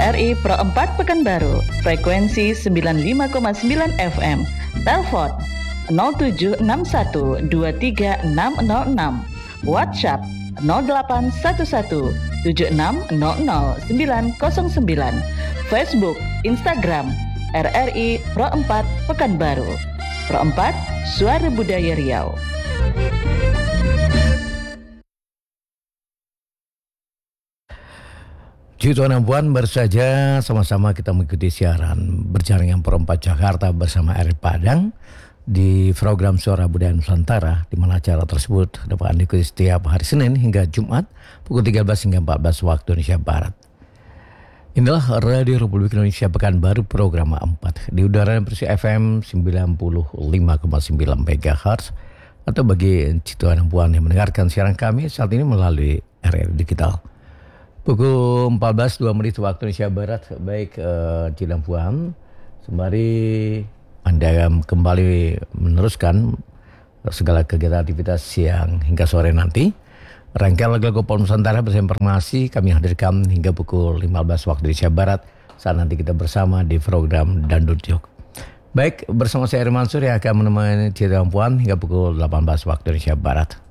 RRI Pro 4 Pekanbaru, frekuensi 95,9 FM, telepon 0761 23606, WhatsApp 0811 7600 909, Facebook, Instagram, RRI Pro 4 Pekanbaru. Pro 4, Suara Budaya Riau. Tuan dan Puan, baru saja sama-sama kita mengikuti siaran berjaring yang Pro 4 Jakarta bersama RRI Padang di program Suara Budaya Nusantara, di mana acara tersebut dapat diikuti setiap hari Senin hingga Jumat pukul 13 hingga 14 waktu Indonesia Barat. Inilah Radio Republik Indonesia Pekanbaru program 4 di udara versi FM 95,9 MHz, atau bagi Tuan dan Puan yang mendengarkan siaran kami saat ini melalui RRI Digital. Pukul 14.02 waktu Indonesia Barat. Baik, Cik dan Puan, sembari Anda kembali meneruskan segala kegiatan aktivitas siang hingga sore nanti, rangkaian lagu-lagu pop Nusantara bersama informasi kami hadirkan hingga pukul 15 waktu Indonesia Barat saat nanti kita bersama di program Dandut Jok. Baik, bersama saya Eri Mansur yang akan menemani Cik dan Puan hingga pukul 18 waktu Indonesia Barat.